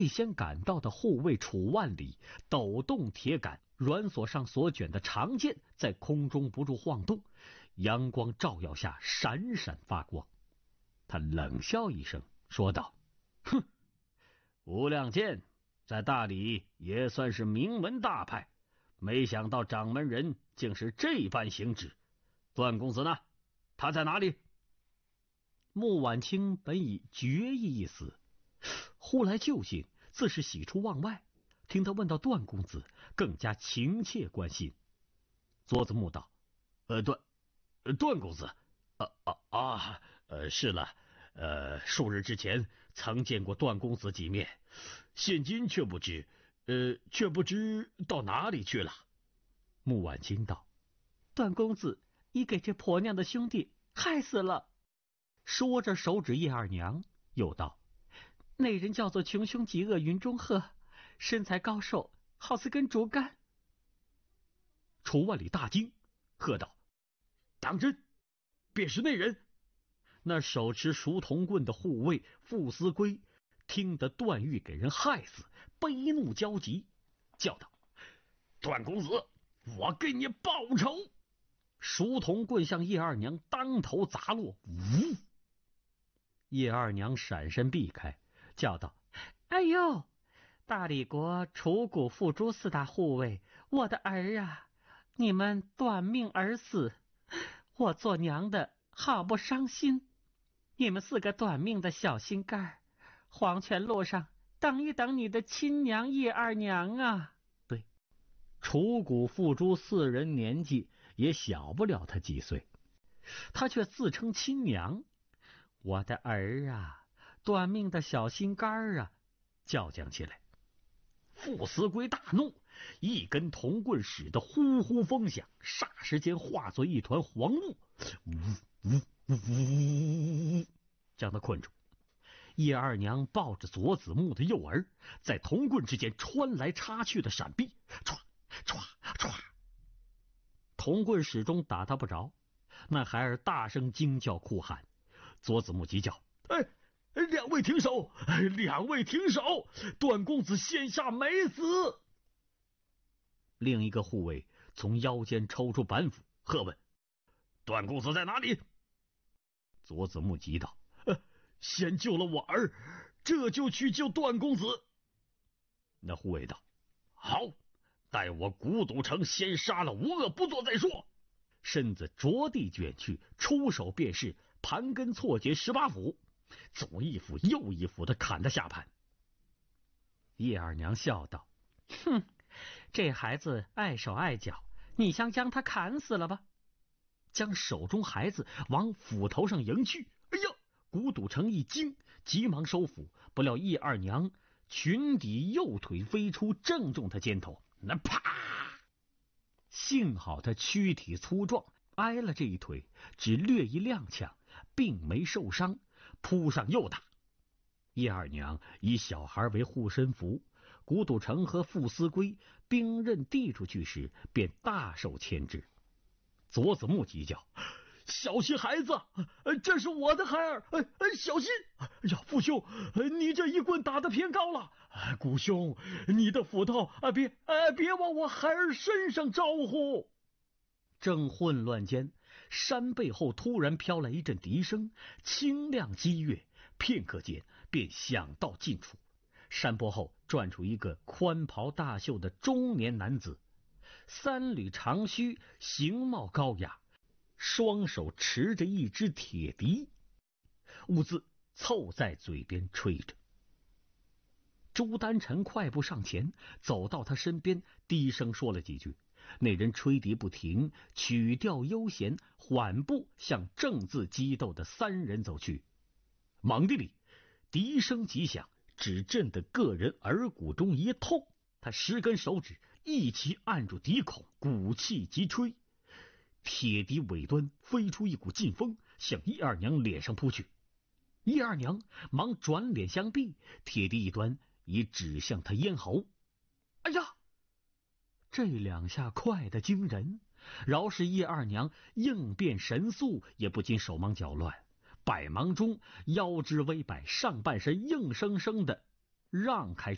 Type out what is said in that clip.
最先赶到的护卫楚万里抖动铁杆，软锁上所卷的长剑在空中不住晃动，阳光照耀下闪闪发光。他冷笑一声说道：哼，无量剑在大理也算是名门大派，没想到掌门人竟是这般行止。段公子呢？他在哪里？穆婉清本已决意一死，忽来救星，自是喜出望外，听他问到段公子，更加情切关心。左子木道：段公子，是了，数日之前曾见过段公子几面，现今却不知到哪里去了。穆婉清道：段公子已给这婆娘的兄弟害死了。说着手指叶二娘，又道：那人叫做穷凶极恶云中鹤，身材高瘦，好似根竹竿。楚万里大惊，喝道：当真？便是那人？那手持熟铜棍的护卫傅思归听得段誉给人害死，悲怒交集，叫道：段公子，我给你报仇！熟铜棍向叶二娘当头砸落，呜！叶二娘闪身避开，叫道：哎呦，大理国楚谷傅朱四大护卫，我的儿啊，你们短命而死，我做娘的好不伤心。你们4个短命的小心肝，黄泉路上等一等你的亲娘叶二娘啊！对，楚谷傅朱4人年纪也小不了他几岁，他却自称亲娘。我的儿啊，短命的小心肝啊！叫讲起来。傅思归大怒，一根铜棍使得呼呼风响，霎时间化作一团黄雾，将他困住。叶二娘抱着左子木的幼儿，在铜棍之间穿来插去的闪避，唰唰唰，铜棍始终打他不着。那孩儿大声惊叫哭喊，左子木急叫：两位停手！两位停手！段公子现下没死！另一个护卫从腰间抽出板斧，喝问：段公子在哪里？左子木急道：先救了我儿，这就去救段公子。那护卫道：好，待我古赌城先杀了无恶不作再说。身子着地卷去，出手便是盘根错节18斧，左一斧右一斧的砍他下盘。叶二娘笑道：哼，这孩子碍手碍脚，你想将他砍死了吧？将手中孩子往斧头上迎去。哎呀！古赌城一惊，急忙收斧，不料叶二娘裙底右腿飞出，正中他肩头。那啪！幸好他躯体粗壮，挨了这一腿，只略一踉跄，并没受伤，扑上又打。叶二娘以小孩为护身符，古赌城和傅思归兵刃递出去时，便大受牵制。左子木急叫：小心孩子！这是我的孩儿！小心！呀，父兄，你这一棍打得偏高了！姑兄，你的斧头别往我孩儿身上招呼！正混乱间，山背后突然飘来一阵笛声，清亮激越，片刻间便响到近处。山坡后转出一个宽袍大袖的中年男子，3缕长须，形貌高雅，双手持着一只铁笛，兀自凑在嘴边吹着。朱丹臣快步上前，走到他身边，低声说了几句。那人吹笛不停，曲调悠闲，缓步向正自激斗的3人走去。猛地里，笛声急响，只震得个人耳骨中一痛。他10根手指一齐按住笛孔，鼓气急吹。铁笛尾端飞出一股劲风，向叶二娘脸上扑去。叶二娘忙转脸相避，铁笛一端已指向他咽喉。哎呀！这2下快得惊人，饶是叶二娘应变神速，也不禁手忙脚乱，百忙中腰肢微摆，上半身硬生生的让开